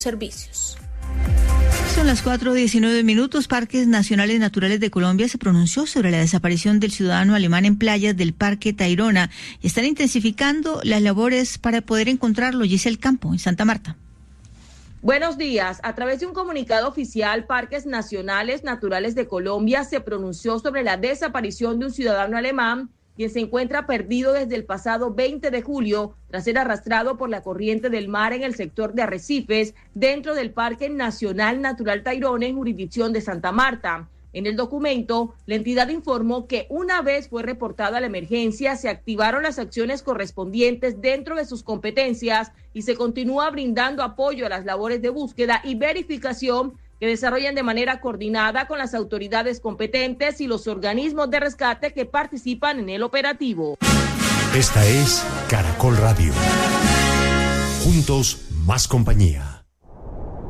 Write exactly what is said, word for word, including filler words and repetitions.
servicios. Son las cuatro diecinueve minutos. Parques Nacionales Naturales de Colombia se pronunció sobre la desaparición del ciudadano alemán en playas del Parque Tayrona. Están intensificando las labores para poder encontrarlo. Giselle Campo, en Santa Marta. Buenos días. A través de un comunicado oficial, Parques Nacionales Naturales de Colombia se pronunció sobre la desaparición de un ciudadano alemán quien se encuentra perdido desde el pasado veinte de julio tras ser arrastrado por la corriente del mar en el sector de Arrecifes dentro del Parque Nacional Natural Tayrona en jurisdicción de Santa Marta. En el documento, la entidad informó que una vez fue reportada la emergencia, se activaron las acciones correspondientes dentro de sus competencias y se continúa brindando apoyo a las labores de búsqueda y verificación que desarrollan de manera coordinada con las autoridades competentes y los organismos de rescate que participan en el operativo. Esta es Caracol Radio. Juntos, más compañía.